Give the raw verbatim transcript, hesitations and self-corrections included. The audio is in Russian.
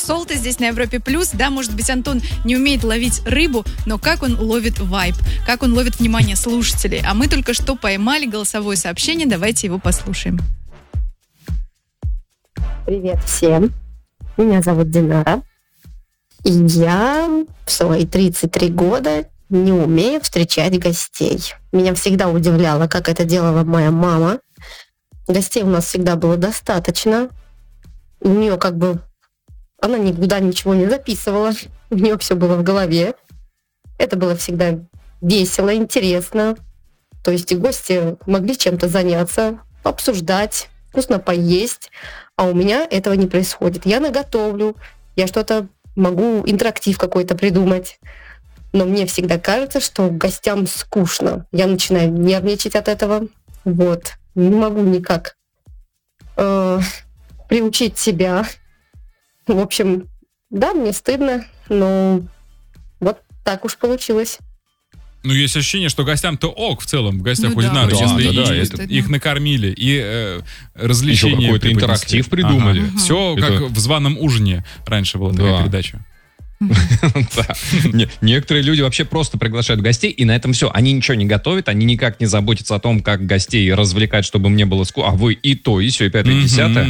Солта здесь на Европе Плюс. Да, может быть, Антон не умеет ловить рыбу, но как он ловит вайб, как он ловит внимание слушателей. А мы только что поймали голосовое сообщение, давайте его послушаем. Привет всем, меня зовут Динара, и я в свои тридцать три года не умею встречать гостей. Меня всегда удивляло, как это делала моя мама. Гостей у нас всегда было достаточно. У нее как бы... Она никуда ничего не записывала. У нее все было в голове. Это было всегда весело, интересно. То есть и гости могли чем-то заняться, обсуждать, вкусно поесть. А у меня этого не происходит. Я наготовлю, я что-то могу, интерактив какой-то придумать. Но мне всегда кажется, что гостям скучно. Я начинаю нервничать от этого. Вот. Не могу никак э, приучить себя. В общем, да, мне стыдно, но вот так уж получилось. Ну, есть ощущение, что гостям-то ок в целом, в гостях Ну у да, Динары, да, если да, и- да, их это- накормили, и э, развлечения Еще какой-то преподнесли. интерактив придумали. Ага. Все Это- как в «Званом ужине» раньше была такая Да. передача. Да. Не- Некоторые люди вообще просто приглашают гостей, и на этом все. Они ничего не готовят, они никак не заботятся о том, как гостей развлекать, чтобы мне было скучно. А вы и то, и все, и пятое, и Мгм. десятое.